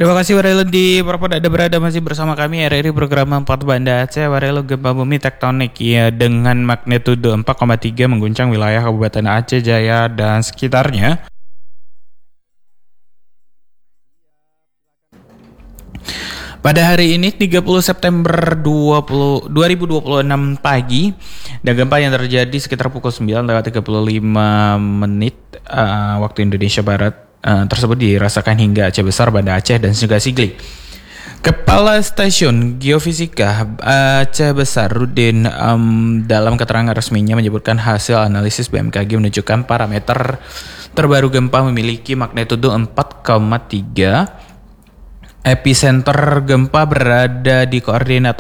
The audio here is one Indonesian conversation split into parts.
Terima kasih Warelo di Propod ada berada masih bersama kami RRI program 4 Banda Aceh. Warelo gempa bumi tektonik ya dengan magnitudo 4,3 mengguncang wilayah Kabupaten Aceh Jaya dan sekitarnya. Pada hari ini 30 September 2026 pagi, dan gempa yang terjadi sekitar pukul 9:35 waktu Indonesia Barat tersebut dirasakan hingga Aceh Besar, Banda Aceh dan juga Sigli. Kepala Stasiun Geofisika Aceh Besar Rudin dalam keterangan resminya menyebutkan hasil analisis BMKG menunjukkan parameter terbaru gempa memiliki magnitudo 4,3. Epicenter gempa berada di koordinat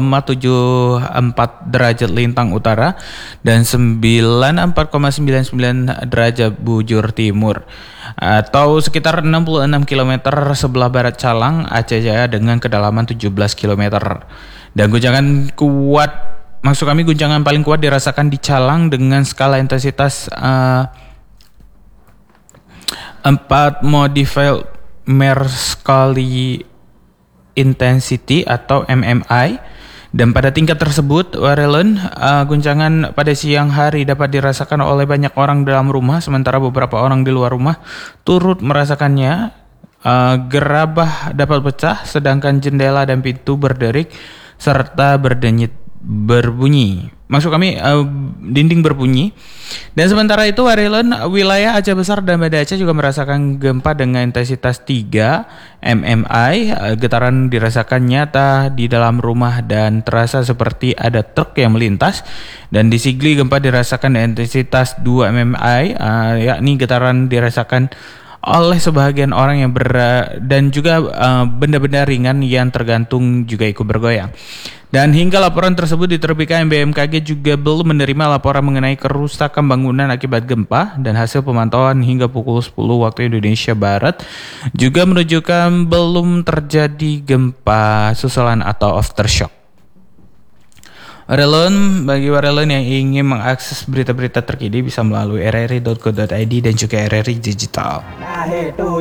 4,74 derajat lintang utara dan 94,99 derajat bujur timur, atau sekitar 66 km sebelah barat Calang, Aceh Jaya dengan kedalaman 17 km. Dan guncangan paling kuat dirasakan di Calang dengan skala intensitas 4 modified Mercalli Intensity atau MMI, dan pada tingkat tersebut Warelon guncangan pada siang hari dapat dirasakan oleh banyak orang dalam rumah, sementara beberapa orang di luar rumah turut merasakannya. Gerabah dapat pecah sedangkan jendela dan pintu berderik serta berbunyi. Maksud kami dinding berbunyi. Dan sementara itu Warelon, wilayah Aceh Besar dan Banda Aceh juga merasakan gempa dengan intensitas 3 MMI. Getaran dirasakan nyata di dalam rumah dan terasa seperti ada truk yang melintas. Dan di Sigli gempa dirasakan dengan intensitas 2 MMI, yakni getaran dirasakan oleh sebagian orang yang dan juga benda-benda ringan yang tergantung juga ikut bergoyang. Dan hingga laporan tersebut diterbitkan, BMKG juga belum menerima laporan mengenai kerusakan bangunan akibat gempa, dan hasil pemantauan hingga pukul 10 waktu Indonesia Barat juga menunjukkan belum terjadi gempa susulan atau aftershock. Bagi Warelon yang ingin mengakses berita-berita terkini bisa melalui rri.co.id dan juga RRI Digital.